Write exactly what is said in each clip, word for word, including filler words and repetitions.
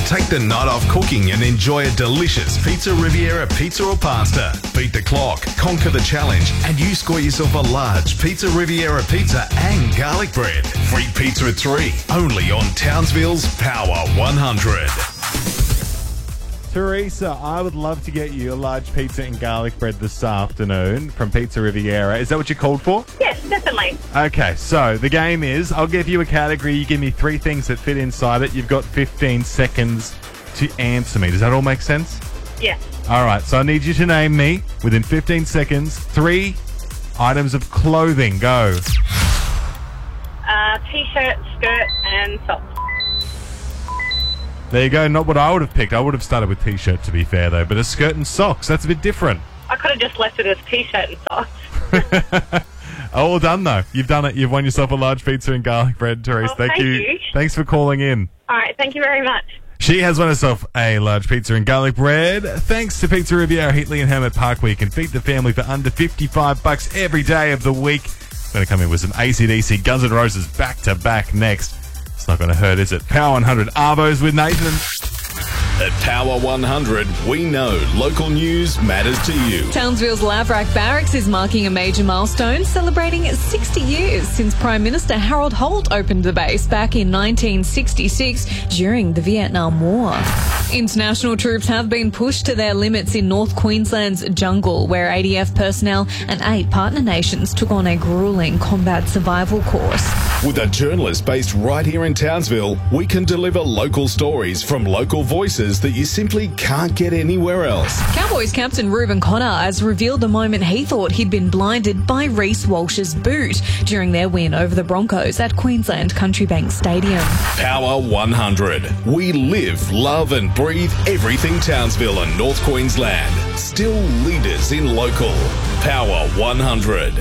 Take the night off cooking and enjoy a delicious Pizza Riviera pizza or pasta. Beat the clock, conquer the challenge, and you score yourself a large Pizza Riviera pizza and garlic bread. Free pizza at three, only on Townsville's Power one hundred. Teresa, I would love to get you a large pizza and garlic bread this afternoon from Pizza Riviera. Is that what you called for? Yes, definitely. Okay, so the game is I'll give you a category. You give me three things that fit inside it. You've got fifteen seconds to answer me. Does that all make sense? Yes. All right, so I need you to name me, within fifteen seconds, three items of clothing. Go. Uh, T-shirt, skirt, and socks. There you go. Not what I would have picked. I would have started with T-shirt, to be fair, though. But a skirt and socks, that's a bit different. I could have just left it as T-shirt and socks. All done, though. You've done it. You've won yourself a large pizza and garlic bread, Therese. Oh, thank, thank you. you. Thanks for calling in. All right, thank you very much. She has won herself a large pizza and garlic bread. Thanks to Pizza Riviera, Heatley and Hermit Park, where you can feed the family for under fifty-five bucks every day of the week. Going to come in with some A C D C Guns N' Roses back to back next. It's not going to hurt, is it? Power one hundred Arvos with Nathan. At Power one hundred, we know local news matters to you. Townsville's Laverack Barracks is marking a major milestone, celebrating sixty years since Prime Minister Harold Holt opened the base back in nineteen sixty-six during the Vietnam War. International troops have been pushed to their limits in North Queensland's jungle, where A D F personnel and eight partner nations took on a gruelling combat survival course. With a journalist based right here in Townsville, we can deliver local stories from local voices that you simply can't get anywhere else. Cowboys captain Reuben Connor has revealed the moment he thought he'd been blinded by Reece Walsh's boot during their win over the Broncos at Queensland Country Bank Stadium. Power one hundred. We live, love and breathe everything Townsville and North Queensland. Still leaders in local. Power one hundred.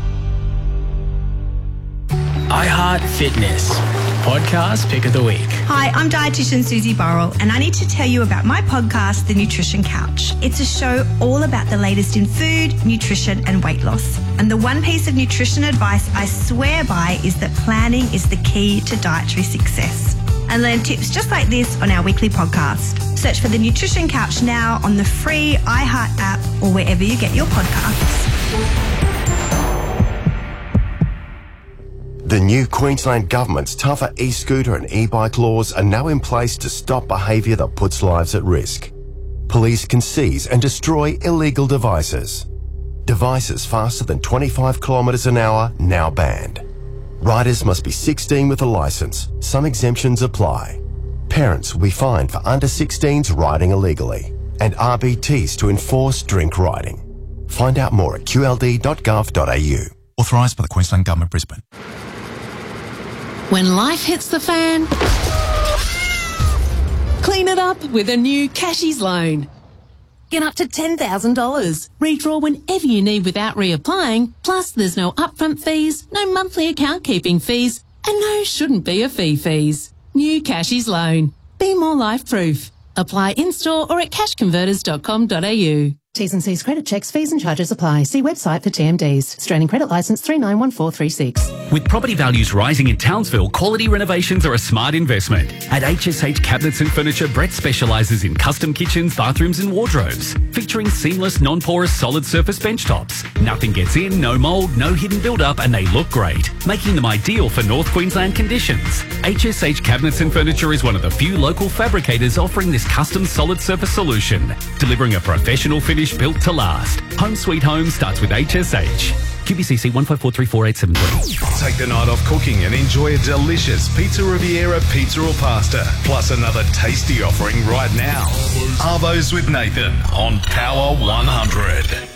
iHeart Fitness, podcast pick of the week. Hi, I'm dietitian Susie Burrell, and I need to tell you about my podcast, The Nutrition Couch. It's a show all about the latest in food, nutrition, and weight loss. And the one piece of nutrition advice I swear by is that planning is the key to dietary success. And learn tips just like this on our weekly podcast. Search for The Nutrition Couch now on the free iHeart app or wherever you get your podcasts. The new Queensland Government's tougher e-scooter and e-bike laws are now in place to stop behaviour that puts lives at risk. Police can seize and destroy illegal devices. Devices faster than twenty-five kilometres an hour now banned. Riders must be sixteen with a licence. Some exemptions apply. Parents will be fined for under sixteens riding illegally. And R B Ts to enforce drink riding. Find out more at q l d dot gov dot a u. Authorised by the Queensland Government, Brisbane. When life hits the fan, clean it up with a new Cashies loan. Get up to ten thousand dollars. Redraw whenever you need without reapplying. Plus, there's no upfront fees, no monthly account keeping fees, and no shouldn't be a fee fees. New Cashies loan. Be more life proof. Apply in-store or at cash converters dot com dot a u. T's and C's credit checks, fees and charges apply. See website for T M Ds. Australian Credit Licence three nine one four three six. With property values rising in Townsville, quality renovations are a smart investment. At H S H Cabinets and Furniture, Brett specialises in custom kitchens, bathrooms and wardrobes, featuring seamless, non-porous, solid surface bench tops. Nothing gets in, no mould, no hidden build-up, and they look great, making them ideal for North Queensland conditions. H S H Cabinets and Furniture is one of the few local fabricators offering this custom solid surface solution, delivering a professional finish built to last. Home Sweet Home starts with H S H. Q B C C one five four three four eight seven three. Take the night off cooking and enjoy a delicious Pizza Riviera pizza or pasta, plus another tasty offering right now. Arvos with Nathan on Power one hundred.